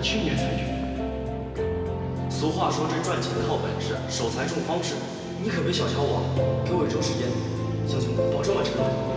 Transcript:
去年才决。俗话说，这赚钱靠本事，守财重方式。你可别小瞧我，给我1周时间，相信我，保证完成任务。